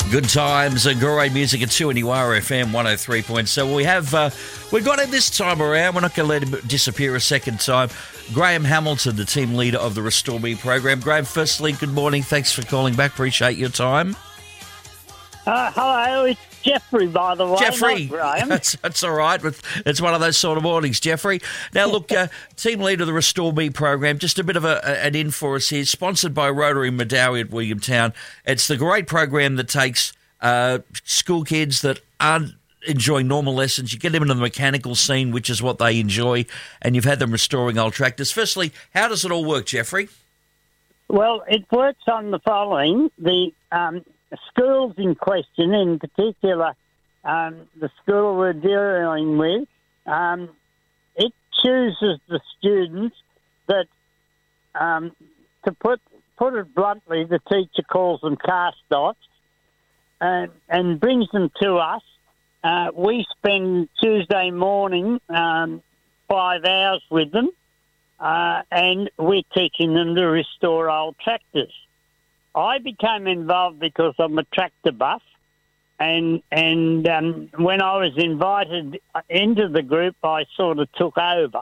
Good times and great music at 2 FM 103.7. We've got him this time around. We're not going to let him disappear a second time. Graham Hamilton, the team leader of the Restore Me program. Graham, firstly, good morning. Thanks for calling back. Appreciate your time. Hello, it's Jeffrey, by the way. Jeffrey, not Graham. That's all right. It's one of those sort of mornings, Jeffrey. Now, look, team leader of the Restore Me program, just a bit of an in for us here, sponsored by Rotary Medowie at Williamtown. It's the great program that takes school kids that aren't enjoying normal lessons. You get them into the mechanical scene, which is what they enjoy, and you've had them restoring old tractors. Firstly, how does it all work, Jeffrey? Well, it works on the following. The schools in question, in particular the school we're dealing with, it chooses the students that, to put it bluntly, the teacher calls them cast-offs, and brings them to us. We spend Tuesday morning 5 hours with them, and we're teaching them to restore old tractors. I became involved because I'm a tractor buff, and when I was invited into the group, I sort of took over.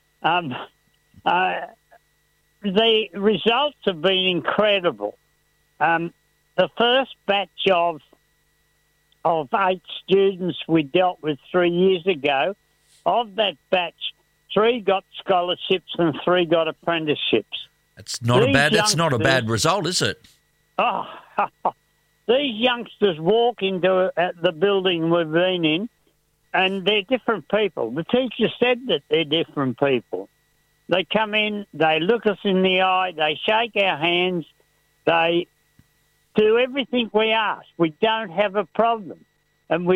The results have been incredible. The first batch of 8 students we dealt with 3 years ago, of that batch, 3 got scholarships and 3 got apprenticeships. That's not a bad result, is it? Oh, these youngsters walk into the building we've been in, and they're different people. The teacher said that they're different people. They come in, they look us in the eye, they shake our hands, they do everything we ask. We don't have a problem. And we